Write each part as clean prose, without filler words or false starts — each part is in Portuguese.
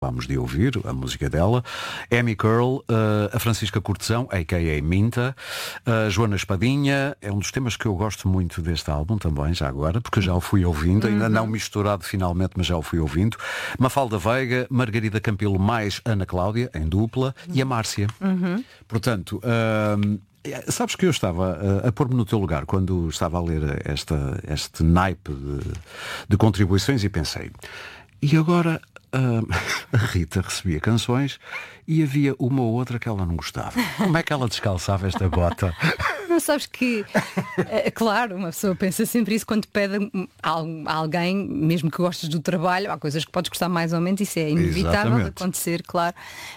Vamos de ouvir a música dela, Amy Curl, a Francisca Cortesão, a.k.a. Minta, a Joana Espadinha. É um dos temas que eu gosto muito deste álbum também, já agora, porque já o fui ouvindo, ainda não misturado finalmente, mas já o fui ouvindo. Mafalda Veiga, Margarida Campelo mais Ana Cláudia, em dupla, e a Márcia. Portanto, sabes que eu estava a pôr-me no teu lugar quando estava a ler este naipe de contribuições e pensei, e agora... a Rita recebia canções e havia uma ou outra que ela não gostava. Como é que ela descalçava esta bota? Não sabes que, claro, uma pessoa pensa sempre isso quando pede a alguém, mesmo que gostes do trabalho, há coisas que podes gostar mais ou menos, isso é inevitável de acontecer, claro.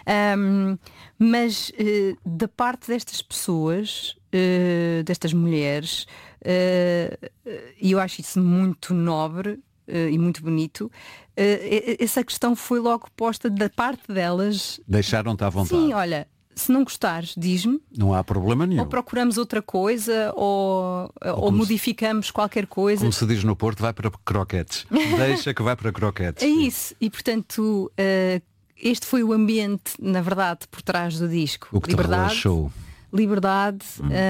Mas da parte destas pessoas, destas mulheres, e eu acho isso muito nobre e muito bonito, essa questão foi logo posta da parte delas. Deixaram-te à vontade. Sim, olha, se não gostares, diz-me. Não há problema nenhum. Ou procuramos outra coisa, ou modificamos qualquer coisa. Como se diz no Porto, vai para croquetes. Deixa que vai para croquetes. É isso. E portanto, este foi o ambiente, na verdade, por trás do disco. O que te relaxou. Liberdade,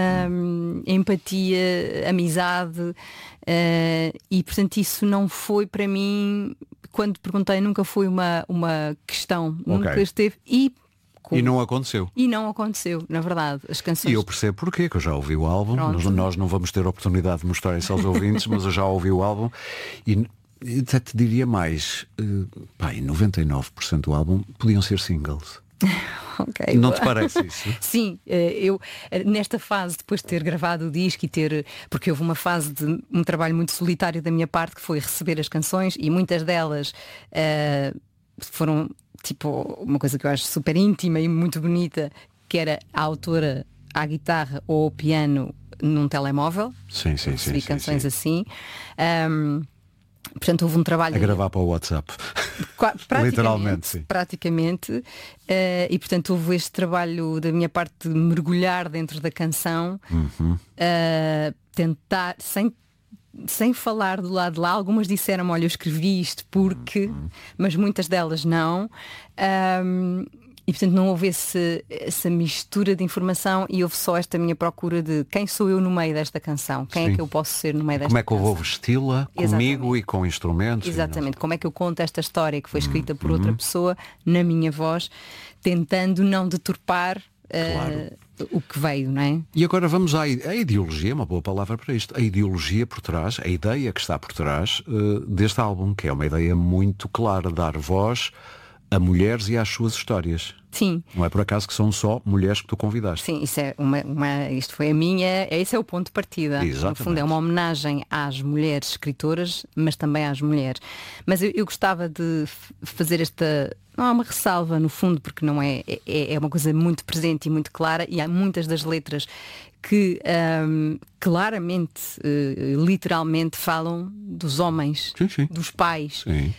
empatia, amizade, e portanto isso não foi para mim, quando perguntei, nunca foi uma questão, nunca esteve. E não aconteceu. E não aconteceu, na verdade. As canções... E eu percebo porquê, que eu já ouvi o álbum. Nós não vamos ter a oportunidade de mostrar isso aos ouvintes, mas eu já ouvi o álbum e até te diria mais, 99% do álbum podiam ser singles. Okay. Não te parece isso? Sim, eu nesta fase, depois de ter gravado o disco e porque houve uma fase de um trabalho muito solitário da minha parte, que foi receber as canções, e muitas delas foram tipo uma coisa que eu acho super íntima e muito bonita, que era a autora à guitarra ou ao piano num telemóvel. Sim. Recebi canções assim. Portanto, houve um trabalho... A gravar para o WhatsApp. Literalmente, sim. Praticamente. E, portanto, houve este trabalho da minha parte de mergulhar dentro da canção. Tentar, sem falar do lado de lá. Algumas disseram, olha, eu escrevi isto porque... Mas muitas delas não. E portanto não houve essa mistura de informação, e houve só esta minha procura de quem sou eu no meio desta canção, quem é que eu posso ser no meio desta canção. Como é que eu vou vesti-la comigo e com instrumentos? Exatamente, como é que eu conto esta história que foi escrita por outra pessoa na minha voz, tentando não deturpar o que veio, não é? E agora vamos à ideologia, uma boa palavra para isto, a ideologia por trás, a ideia que está por trás deste álbum, que é uma ideia muito clara, dar voz a mulheres e às suas histórias. Sim. Não é por acaso que são só mulheres que tu convidaste. Sim, isso é isto foi a minha, esse é o ponto de partida. Exatamente. No fundo é uma homenagem às mulheres escritoras, mas também às mulheres. Mas eu gostava de fazer não há uma ressalva no fundo, porque não é uma coisa muito presente e muito clara, e há muitas das letras que claramente, literalmente falam dos homens, sim. dos pais. Sim.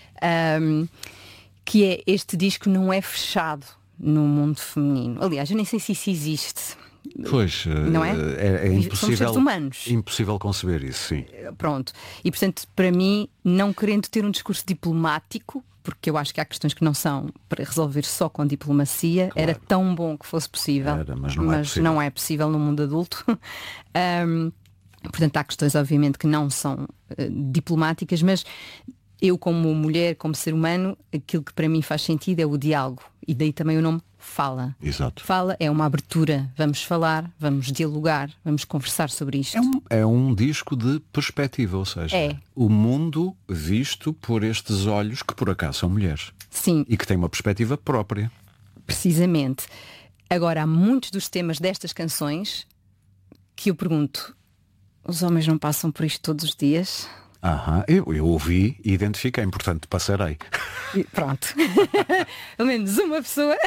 Que é, este disco não é fechado no mundo feminino. Aliás, eu nem sei se isso existe. Pois, não é? É impossível, somos seres humanos. Impossível conceber isso, sim. Pronto. E portanto, para mim, não querendo ter um discurso diplomático, porque eu acho que há questões que não são para resolver só com diplomacia, claro. Era tão bom que fosse possível, mas não é possível no mundo adulto. Portanto, há questões, obviamente, que não são diplomáticas, mas eu, como mulher, como ser humano, aquilo que para mim faz sentido é o diálogo. E daí também o nome Fala. Exato. Fala é uma abertura. Vamos falar, vamos dialogar, vamos conversar sobre isto. É um disco de perspectiva, ou seja, o mundo visto por estes olhos que por acaso são mulheres. Sim. E que têm uma perspectiva própria. Precisamente. Agora, há muitos dos temas destas canções que eu pergunto, os homens não passam por isto todos os dias? Eu ouvi e identifiquei, portanto passarei. Pronto. Pelo menos uma pessoa.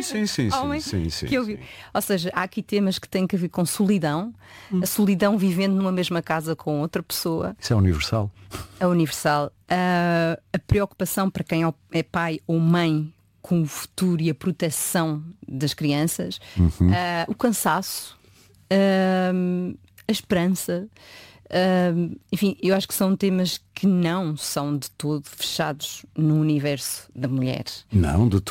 Sim. Que eu vi. Ou seja, há aqui temas que têm a ver com solidão, a solidão vivendo numa mesma casa com outra pessoa. Isso é universal. É universal. A preocupação para quem é pai ou mãe com o futuro e a proteção das crianças, o cansaço, a esperança. Enfim, eu acho que são temas que não são de todo fechados no universo da mulher. Não, de